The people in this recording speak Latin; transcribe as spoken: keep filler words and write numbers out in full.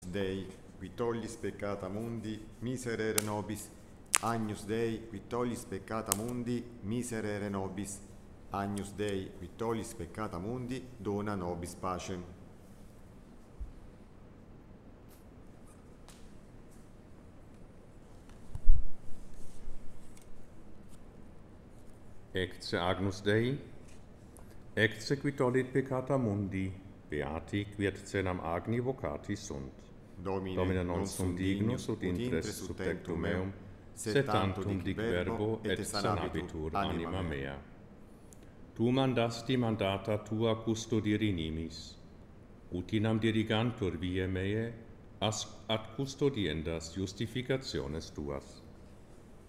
Dei, qui tollis peccata mundi, miserere nobis. Agnus Dei, qui tollis peccata mundi, miserere nobis. Agnus Dei, qui tollis peccata mundi, dona nobis pacem. Ecce Agnus Dei, ecce qui tollit peccata mundi, beati quiet cenam agni vocati sunt. Domine, Domine non sum dignus ut intres sub tectum meum, sed tantum dic verbo et sanabitur anima mea. Tu mandasti mandata tua custodiri nimis, utinam dirigantur viae meae, ad custodiendas justificationes tuas.